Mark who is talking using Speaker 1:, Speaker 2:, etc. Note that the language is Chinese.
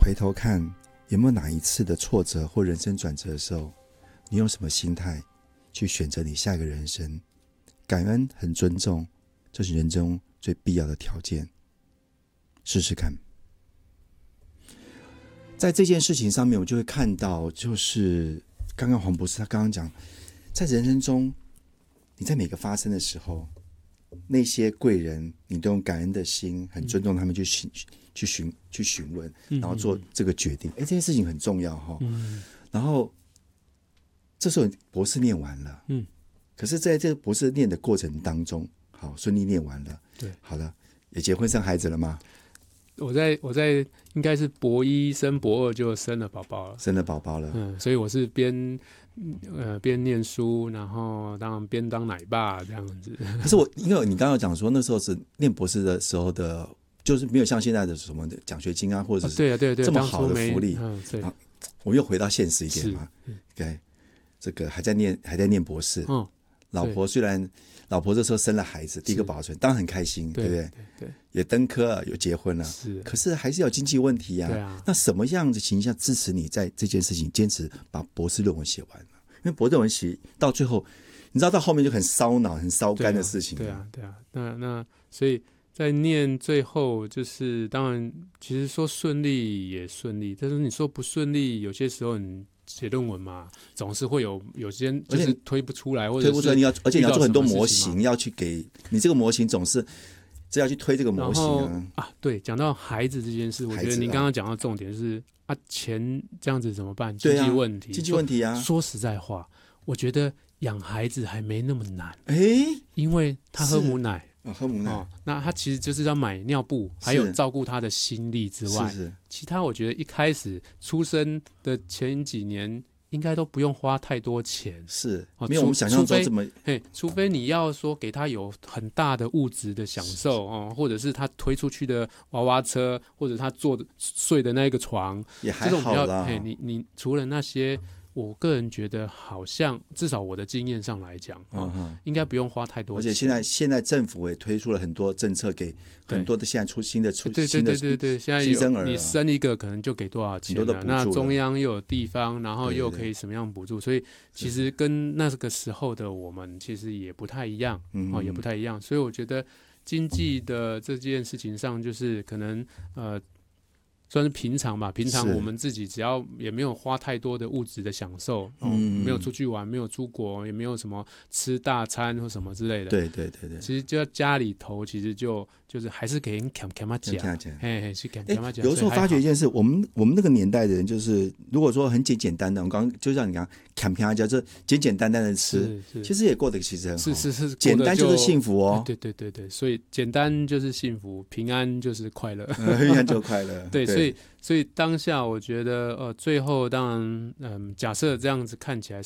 Speaker 1: 回头看，有没有哪一次的挫折或人生转折的时候，你用什么心态去选择你下一个人生？感恩和尊重，这是人中最必要的条件。试试看。在这件事情上面，我就会看到，就是刚刚黄博士他刚刚讲，在人生中，你在每个发生的时候，那些贵人，你都用感恩的心，很尊重他们去询问，然后做这个决定。这件事情很重要哈。然后这时候博士念完了，可是在这个博士念的过程当中，好顺利念完了，
Speaker 2: 对，
Speaker 1: 好了，也结婚生孩子了吗？
Speaker 2: 我在应该是博一升博二就生了宝宝了，所以我是边念书，然后当然边当奶爸这样子。
Speaker 1: 可是因为你刚刚讲说那时候是念博士的时候的，就是没有像现在的什么奖学金啊，或者是
Speaker 2: 对
Speaker 1: 这么好的福利。
Speaker 2: 对，
Speaker 1: 我们又回到现实一点嘛，对，这个还在念博士，老婆这时候生了孩子，第一个保存，当然很开心，对不对？
Speaker 2: 对，
Speaker 1: 也登科了，有结婚了，可是还是有经济问题啊。
Speaker 2: 对啊，
Speaker 1: 那什么样的情况下支持你在这件事情坚持把博士论文写完呢？因为博士论文写到最后，你知道到后面就很烧脑、很烧肝的事情。
Speaker 2: 对啊。那所以在念最后，就是当然，其实说顺利也顺利，但是你说不顺利，有些时候你写论文嘛，总是会有些就是推不出来，或者是
Speaker 1: 而且你要做很多模型，要去给你这个模型，总是这要去推这个模型啊。
Speaker 2: 对，讲到孩子这件事，我觉得您刚刚讲到重点是钱这样子怎么办？经济问题啊。说实在话，我觉得养孩子还没那么难，因为他喝母奶。
Speaker 1: 喝母奶，
Speaker 2: 那他其实就是要买尿布，还有照顾他的心力之外，其他我觉得一开始出生的前几年应该都不用花太多钱，
Speaker 1: 没有我们想象中这么。
Speaker 2: 除非你要说给他有很大的物质的享受或者是他推出去的娃娃车，或者他睡的那个床，
Speaker 1: 也还好啦。
Speaker 2: 你除了那些。我个人觉得好像至少我的经验上来讲，应该不用花太多钱。
Speaker 1: 而且现在政府也推出了很多政策，给很多的现在出新的
Speaker 2: 对，现在有你生一个可能就给多少钱了，那中央又有地方，然后又可以什么样补助，所以其实跟那个时候的我们其实也不太一样，也不太一样。所以我觉得经济的这件事情上，就是可能算是平常吧，平常我们自己只要也没有花太多的物质的享受，没有出去玩，没有出国，也没有什么吃大餐或什么之类的。
Speaker 1: 对，
Speaker 2: 其实就在家里头，其实就是还是给人看嘛讲，去看嘛讲。
Speaker 1: 有时候发觉一件事，我们那个年代的人，就是如果说很简单的，我刚刚就像你讲看嘛讲，就简单的吃，其实也过得其实很好。
Speaker 2: 是，
Speaker 1: 简单就是幸福哦。
Speaker 2: 对，所以简单就是幸福，平安就是快乐，
Speaker 1: 平安就快乐。
Speaker 2: 对。所以当下我觉得最后当然假设这样子看起来